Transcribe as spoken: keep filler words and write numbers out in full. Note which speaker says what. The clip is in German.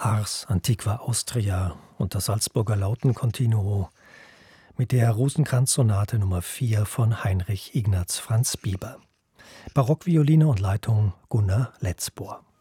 Speaker 1: Ars Antiqua Austria und das Salzburger Lautenkontinuo mit der Rosenkranz-Sonate Nummer vier von Heinrich Ignaz Franz Bieber. Barockvioline und Leitung Gunnar Letzbohr.